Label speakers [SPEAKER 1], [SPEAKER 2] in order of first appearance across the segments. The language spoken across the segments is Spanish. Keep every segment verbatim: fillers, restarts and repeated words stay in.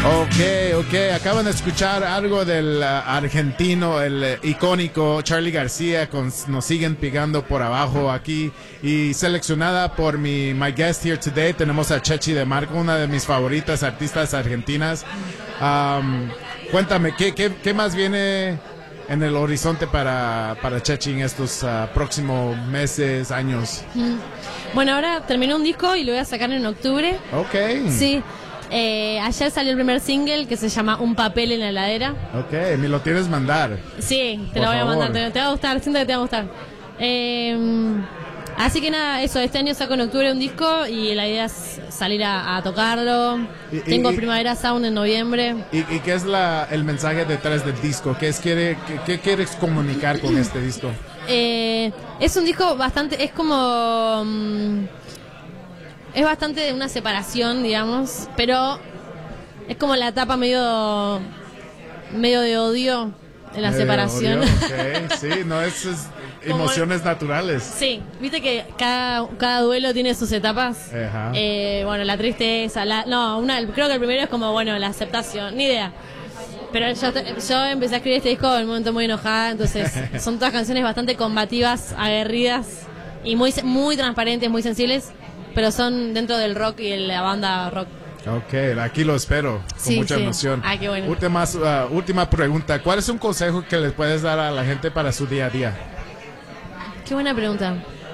[SPEAKER 1] Ok, ok, acaban de escuchar algo del uh, argentino, el uh, icónico Charly García, con, nos siguen pegando por abajo aquí, y seleccionada por mi my guest here today tenemos a Chechi DeMarco, una de mis favoritas artistas argentinas. Um, cuéntame, ¿qué, qué, qué más viene en el horizonte para, para Chechi en estos uh, próximos meses, años?
[SPEAKER 2] Mm. Bueno, ahora terminé un disco y lo voy a sacar en octubre.
[SPEAKER 1] Ok.
[SPEAKER 2] Sí. Eh, ayer salió el primer single que se llama Un papel en la heladera.
[SPEAKER 1] Ok, me lo tienes mandar.
[SPEAKER 2] Sí, te
[SPEAKER 1] Por
[SPEAKER 2] lo voy
[SPEAKER 1] favor.
[SPEAKER 2] a mandar, te, te va a gustar, siento que te va a gustar. Eh, así que nada, eso, este año saco en octubre un disco y la idea es salir a, a tocarlo.
[SPEAKER 1] Y- y-
[SPEAKER 2] Tengo
[SPEAKER 1] y-
[SPEAKER 2] Primavera Sound en noviembre.
[SPEAKER 1] ¿Y, y qué es la, el mensaje detrás del disco? ¿Qué, es, quiere, qué, qué quieres comunicar con este disco?
[SPEAKER 2] Eh, es un disco bastante, es como... mm, es bastante de una separación, digamos, pero es como la etapa medio medio de odio de la
[SPEAKER 1] Eh,
[SPEAKER 2] separación.
[SPEAKER 1] odio, ok, sí, no es, es
[SPEAKER 2] Como-
[SPEAKER 1] emociones naturales.
[SPEAKER 2] Sí, viste que cada, cada duelo tiene sus etapas.
[SPEAKER 1] Ajá.
[SPEAKER 2] Eh, bueno, la tristeza, la, no, una, creo que el primero es como, bueno, la aceptación, ni idea. Pero yo, te- yo empecé a escribir este disco en un momento muy enojada, entonces son todas canciones bastante combativas, aguerridas y muy, muy transparentes, muy sensibles, pero son dentro del rock y de la banda rock.
[SPEAKER 1] Ok, aquí lo espero, con
[SPEAKER 2] Sí,
[SPEAKER 1] mucha
[SPEAKER 2] sí.
[SPEAKER 1] emoción.
[SPEAKER 2] Ah, qué bueno.
[SPEAKER 1] Última, uh, última pregunta, ¿cuál es un consejo que les puedes dar a la gente para su día a día?
[SPEAKER 2] Qué buena pregunta.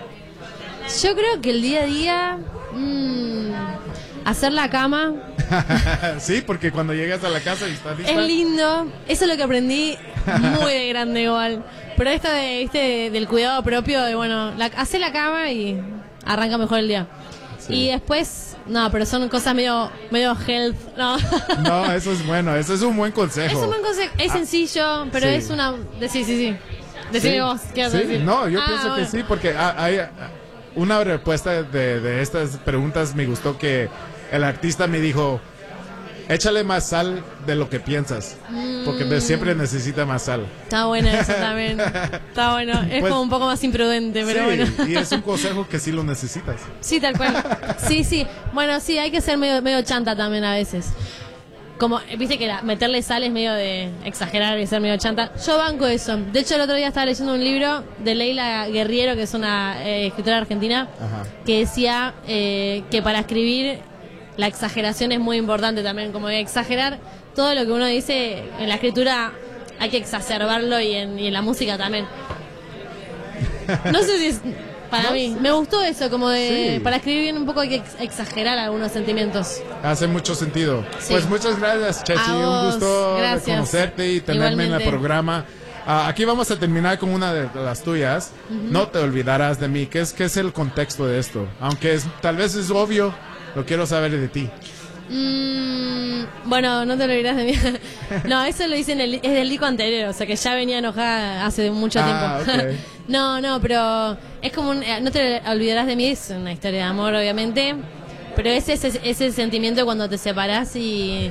[SPEAKER 2] Yo creo que el día a día, mmm, hacer la cama
[SPEAKER 1] Sí, porque cuando llegas a la casa y estás lista.
[SPEAKER 2] es lindo. Eso es lo que aprendí muy de grande igual. Pero esto de, ¿viste? del cuidado propio, de bueno, la, hacer la cama y arranca mejor el día.
[SPEAKER 1] Sí.
[SPEAKER 2] Y después, no, pero son cosas medio, medio health, no.
[SPEAKER 1] No, eso es bueno, eso es un buen consejo.
[SPEAKER 2] Es un buen consejo, es
[SPEAKER 1] Ah,
[SPEAKER 2] sencillo, pero
[SPEAKER 1] sí.
[SPEAKER 2] es una... De, sí, sí, sí. Decime
[SPEAKER 1] Sí,
[SPEAKER 2] vos, ¿qué vas a
[SPEAKER 1] sí,
[SPEAKER 2] decir?
[SPEAKER 1] no, yo
[SPEAKER 2] Ah,
[SPEAKER 1] pienso
[SPEAKER 2] bueno.
[SPEAKER 1] que sí, porque ha- hay ah, una respuesta de, de estas preguntas. Me gustó que el artista me dijo, échale más sal de lo que piensas, porque de- siempre necesita más sal.
[SPEAKER 2] Está bueno eso también. Está bueno. Es
[SPEAKER 1] Pues-
[SPEAKER 2] como un poco más imprudente, pero
[SPEAKER 1] Sí,
[SPEAKER 2] bueno.
[SPEAKER 1] y es un consejo que sí lo necesitas.
[SPEAKER 2] Sí, tal cual. Sí, sí. Bueno, sí, hay que ser medio, medio chanta también a veces. Como, viste que la- meterle sal es medio de exagerar y ser medio chanta. Yo banco eso. De hecho, el otro día estaba leyendo un libro de Leila Guerriero, que es una eh, escritora argentina,
[SPEAKER 1] Ajá.
[SPEAKER 2] que decía eh, que para escribir la exageración es muy importante también. Como que exagerar todo lo que uno dice en la escritura hay que exacerbarlo y en, y en la música también. No sé si es para
[SPEAKER 1] No
[SPEAKER 2] mí.
[SPEAKER 1] sé.
[SPEAKER 2] Me gustó eso, como de
[SPEAKER 1] Sí.
[SPEAKER 2] para escribir bien un poco hay que ex- exagerar algunos sentimientos.
[SPEAKER 1] Hace mucho sentido.
[SPEAKER 2] Sí.
[SPEAKER 1] Pues muchas gracias, Chechi.
[SPEAKER 2] A
[SPEAKER 1] Un
[SPEAKER 2] vos,
[SPEAKER 1] gusto de
[SPEAKER 2] gracias.
[SPEAKER 1] conocerte y tenerme en el
[SPEAKER 2] Igualmente.
[SPEAKER 1] programa. Ah, aquí vamos a terminar con una de las tuyas. No te olvidarás de mí. ¿Qué es, qué es el contexto de esto? Aunque es, tal vez es obvio, lo quiero saber de ti.
[SPEAKER 2] Mm, bueno, no te lo dirás de mí. No, eso lo hice en el, es del disco anterior, o sea que ya venía enojada hace mucho
[SPEAKER 1] Ah,
[SPEAKER 2] tiempo.
[SPEAKER 1] ok.
[SPEAKER 2] No, no, pero es como un, eh, no te olvidarás de mí, es una historia de amor, obviamente. Pero es ese, ese sentimiento cuando te separás y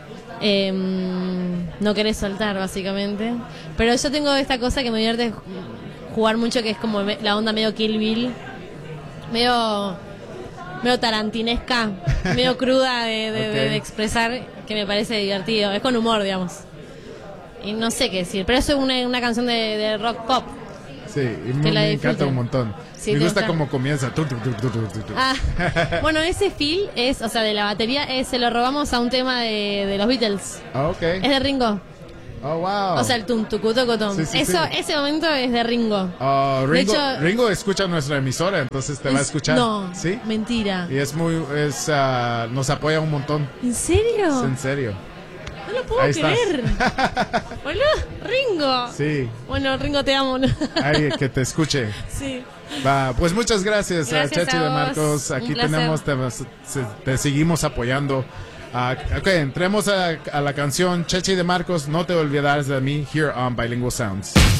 [SPEAKER 2] em, no querés soltar, básicamente. Pero yo tengo esta cosa que me divierte jugar mucho, que es como me- la onda medio Kill Bill, medio medio tarantinesca, medio cruda de, de-
[SPEAKER 1] Ok.
[SPEAKER 2] de- de expresar, que me parece divertido. Es con humor, digamos. Y no sé qué decir, pero eso es una, una canción de, de rock pop.
[SPEAKER 1] Sí, y me,
[SPEAKER 2] Que la
[SPEAKER 1] me encanta
[SPEAKER 2] disfruten.
[SPEAKER 1] un montón.
[SPEAKER 2] Sí,
[SPEAKER 1] me
[SPEAKER 2] te
[SPEAKER 1] gusta
[SPEAKER 2] gusta.
[SPEAKER 1] cómo comienza. Tu, tu, tu, tu, tu, tu, tu.
[SPEAKER 2] Ah, bueno, ese feel es, o sea, de la batería, es, se lo robamos a un tema de, de los Beatles.
[SPEAKER 1] Ah, ok.
[SPEAKER 2] Es de Ringo.
[SPEAKER 1] Oh, wow.
[SPEAKER 2] O sea, el tum tucutocotom.
[SPEAKER 1] Sí, sí,
[SPEAKER 2] Eso,
[SPEAKER 1] sí.
[SPEAKER 2] ese momento es de Ringo.
[SPEAKER 1] Ah,
[SPEAKER 2] de
[SPEAKER 1] Ringo,
[SPEAKER 2] hecho-
[SPEAKER 1] Ringo escucha nuestra emisora, entonces te va a
[SPEAKER 2] Es-
[SPEAKER 1] escuchar.
[SPEAKER 2] No,
[SPEAKER 1] ¿Sí?
[SPEAKER 2] mentira.
[SPEAKER 1] Y es muy, es, ah, nos apoya un montón.
[SPEAKER 2] ¿En serio?
[SPEAKER 1] En serio.
[SPEAKER 2] No lo puedo
[SPEAKER 1] Ahí estás.
[SPEAKER 2] creer. Hola, Ringo.
[SPEAKER 1] Sí,
[SPEAKER 2] Bueno, Ringo, te amo.
[SPEAKER 1] hay que te escuche.
[SPEAKER 2] Sí.
[SPEAKER 1] Va, pues muchas gracias, a
[SPEAKER 2] Gracias
[SPEAKER 1] Chechi
[SPEAKER 2] a
[SPEAKER 1] de
[SPEAKER 2] vos.
[SPEAKER 1] Marcos.
[SPEAKER 2] Un
[SPEAKER 1] Aquí
[SPEAKER 2] placer.
[SPEAKER 1] tenemos, te, te seguimos apoyando. Ah, ok, entremos a, a la canción Chechi de Marcos, No te olvidarás de mí, here on Bilingual Sounds.